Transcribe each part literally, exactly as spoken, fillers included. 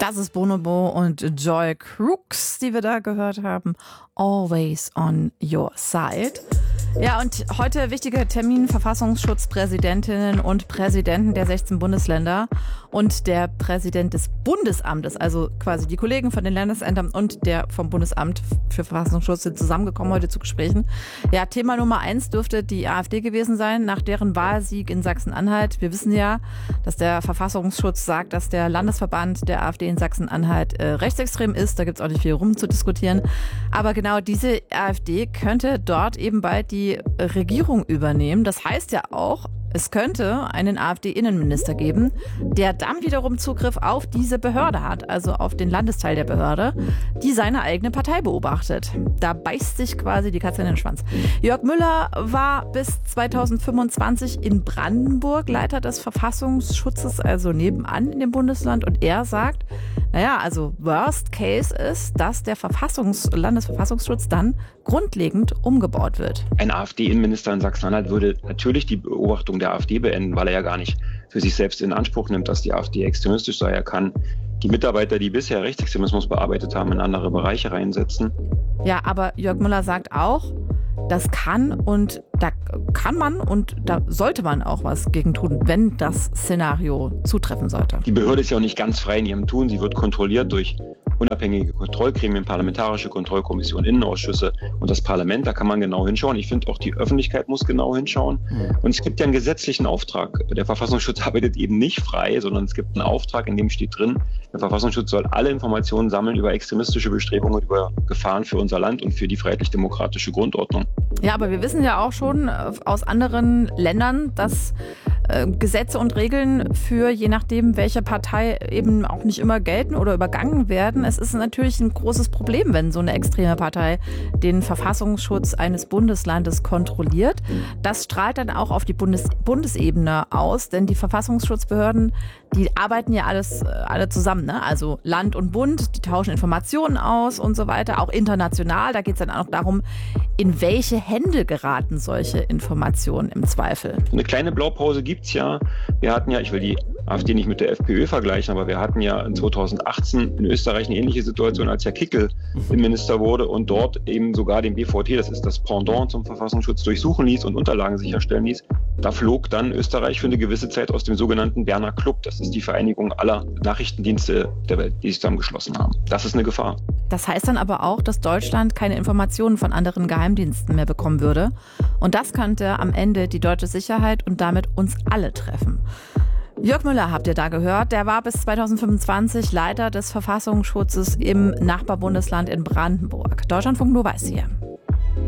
Das ist Bonobo und Joy Crooks, die wir da gehört haben. Always on your side. Ja, und heute wichtiger Termin: Verfassungsschutzpräsidentinnen und Präsidenten der sechzehn Bundesländer und der Präsident des Bundesamtes, also quasi die Kollegen von den Landesämtern und der vom Bundesamt für Verfassungsschutz sind zusammengekommen heute zu Gesprächen. Ja, Thema Nummer eins dürfte die AfD gewesen sein, nach deren Wahlsieg in Sachsen-Anhalt. Wir wissen ja, dass der Verfassungsschutz sagt, dass der Landesverband der AfD in Sachsen-Anhalt äh, rechtsextrem ist. Da gibt es auch nicht viel rumzudiskutieren. Aber genau diese AfD könnte dort eben bald die Regierung übernehmen. Das heißt ja auch, es könnte einen AfD-Innenminister geben, der dann wiederum Zugriff auf diese Behörde hat, also auf den Landesteil der Behörde, die seine eigene Partei beobachtet. Da beißt sich quasi die Katze in den Schwanz. Jörg Müller war bis zweitausendfünfundzwanzig in Brandenburg Leiter des Verfassungsschutzes, also nebenan in dem Bundesland. Und er sagt, naja, also Worst Case ist, dass der Verfassungs- Landesverfassungsschutz dann grundlegend umgebaut wird. Ein AfD-Innenminister in Sachsen-Anhalt würde natürlich die Beobachtung der AfD beenden, weil er ja gar nicht für sich selbst in Anspruch nimmt, dass die AfD extremistisch sei. Er kann die Mitarbeiter, die bisher Rechtsextremismus bearbeitet haben, in andere Bereiche reinsetzen. Ja, aber Jörg Müller sagt auch, das kann und da kann man und da sollte man auch was gegen tun, wenn das Szenario zutreffen sollte. Die Behörde ist ja auch nicht ganz frei in ihrem Tun. Sie wird kontrolliert durch unabhängige Kontrollgremien, parlamentarische Kontrollkommission, Innenausschüsse und das Parlament. Da kann man genau hinschauen. Ich finde, auch die Öffentlichkeit muss genau hinschauen. Und es gibt ja einen gesetzlichen Auftrag. Der Verfassungsschutz arbeitet eben nicht frei, sondern es gibt einen Auftrag, in dem steht drin, der Verfassungsschutz soll alle Informationen sammeln über extremistische Bestrebungen, über Gefahren für unser Land und für die freiheitlich-demokratische Grundordnung. Ja, aber wir wissen ja auch schon aus anderen Ländern, dass äh, Gesetze und Regeln für je nachdem, welche Partei eben auch nicht immer gelten oder übergangen werden. Es ist natürlich ein großes Problem, wenn so eine extreme Partei den Verfassungsschutz eines Bundeslandes kontrolliert. Das strahlt dann auch auf die Bundes- Bundesebene aus, denn die Verfassungsschutzbehörden, die arbeiten ja alles äh, alle zusammen, ne? Also Land und Bund, die tauschen Informationen aus und so weiter, auch international. Da geht es dann auch darum, in welche Hände geraten solche Informationen im Zweifel. Eine kleine Blaupause gibt's ja. Wir hatten ja, ich will die AfD nicht mit der FPÖ vergleichen, aber wir hatten ja in zweitausendachtzehn in Österreich eine ähnliche Situation, als Herr Kickl Innenminister wurde und dort eben sogar den B V T, das ist das Pendant zum Verfassungsschutz, durchsuchen ließ und Unterlagen sicherstellen ließ. Da flog dann Österreich für eine gewisse Zeit aus dem sogenannten Berner Club. Das ist die Vereinigung aller Nachrichtendienste der Welt, die sich zusammengeschlossen haben. Das ist eine Gefahr. Das heißt dann aber auch, dass Deutschland keine Informationen von anderen Geheimdiensten mehr bekommen würde. Und das könnte am Ende die deutsche Sicherheit und damit uns alle treffen. Jörg Müller habt ihr da gehört. Der war bis zweitausendfünfundzwanzig Leiter des Verfassungsschutzes im Nachbarbundesland in Brandenburg. Deutschlandfunk nur weiß hier.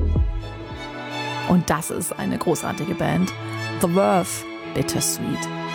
Und das ist eine großartige Band. The Verve, Bittersweet.